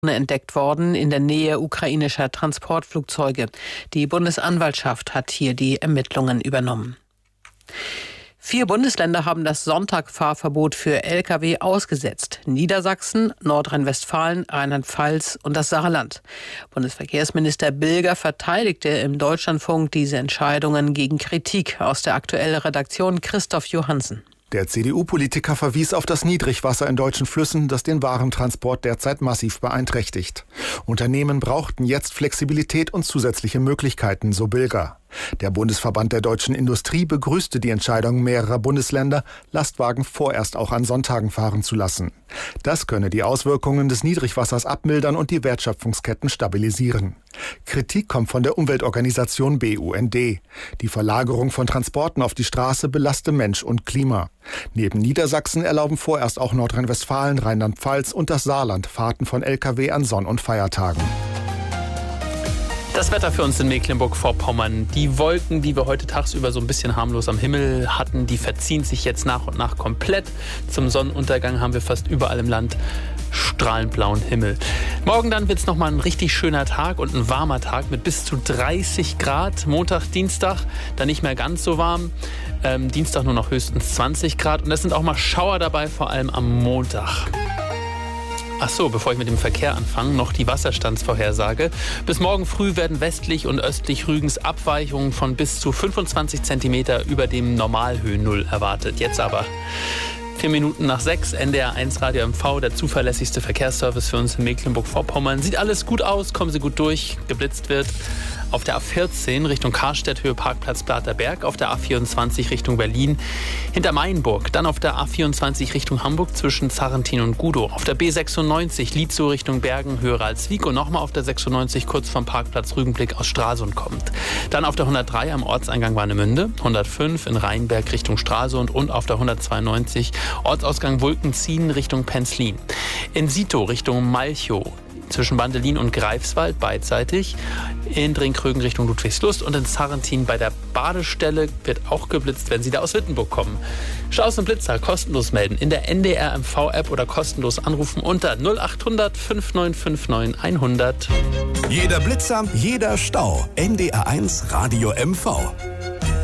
entdeckt worden in der Nähe ukrainischer Transportflugzeuge. Die Bundesanwaltschaft hat hier die Ermittlungen übernommen. 4 Bundesländer haben das Sonntagfahrverbot für Lkw ausgesetzt. Niedersachsen, Nordrhein-Westfalen, Rheinland-Pfalz und das Saarland. Bundesverkehrsminister Bilger verteidigte im Deutschlandfunk diese Entscheidungen gegen Kritik aus der aktuellen Redaktion Christoph Johansen. Der CDU-Politiker verwies auf das Niedrigwasser in deutschen Flüssen, das den Warentransport derzeit massiv beeinträchtigt. Unternehmen brauchten jetzt Flexibilität und zusätzliche Möglichkeiten, so Bilger. Der Bundesverband der deutschen Industrie begrüßte die Entscheidung mehrerer Bundesländer, Lastwagen vorerst auch an Sonntagen fahren zu lassen. Das könne die Auswirkungen des Niedrigwassers abmildern und die Wertschöpfungsketten stabilisieren. Kritik kommt von der Umweltorganisation BUND. Die Verlagerung von Transporten auf die Straße belaste Mensch und Klima. Neben Niedersachsen erlauben vorerst auch Nordrhein-Westfalen, Rheinland-Pfalz und das Saarland Fahrten von Lkw an Sonn- und Feiertagen. Das Wetter für uns in Mecklenburg-Vorpommern. Die Wolken, die wir heute tagsüber so ein bisschen harmlos am Himmel hatten, die verziehen sich jetzt nach und nach komplett. Zum Sonnenuntergang haben wir fast überall im Land strahlend blauen Himmel. Morgen dann wird es nochmal ein richtig schöner Tag und ein warmer Tag mit bis zu 30 Grad. Montag, Dienstag dann nicht mehr ganz so warm. Dienstag nur noch höchstens 20 Grad. Und es sind auch mal Schauer dabei, vor allem am Montag. Ach so, bevor ich mit dem Verkehr anfange, noch die Wasserstandsvorhersage. Bis morgen früh werden westlich und östlich Rügens Abweichungen von bis zu 25 cm über dem Normalhöhennull erwartet. Jetzt aber 4 Minuten nach 6, NDR 1 Radio MV, der zuverlässigste Verkehrsservice für uns in Mecklenburg-Vorpommern. Sieht alles gut aus, kommen Sie gut durch, geblitzt wird. Auf der A14 Richtung Karstedt, Höhe Parkplatz Blaterberg, auf der A24 Richtung Berlin, hinter Mainburg, dann auf der A24 Richtung Hamburg zwischen Zarrentin und Gudow, auf der B96 Lietzow Richtung Bergen, Höhe Ralswiek und nochmal auf der 96 kurz vom Parkplatz Rügenblick aus Stralsund kommt. Dann auf der 103 am Ortseingang Warnemünde, 105 in Rheinberg Richtung Stralsund und auf der 192 Ortsausgang Wulkenziehen Richtung Penzlin. In Sito Richtung Malchow, zwischen Bandelin und Greifswald beidseitig, in Drinkrögen Richtung Ludwigslust und in Zarrentin bei der Badestelle wird auch geblitzt, wenn Sie da aus Wittenburg kommen. Staus und Blitzer kostenlos melden in der NDR MV-App oder kostenlos anrufen unter 0800 5959 100. Jeder Blitzer, jeder Stau. NDR 1 Radio MV.